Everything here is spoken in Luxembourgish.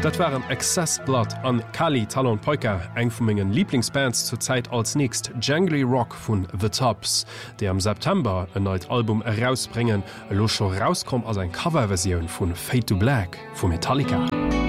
Dat waren Accessblood an Kali Talon Polka, eng vu mingen Lieblingsbands zur Zeit als nächst Jangly Rock vun The Tops, der am September ein neues Album herausbringen, lo schon rauskommt als ein Coverversion von Fade to Black von Metallica.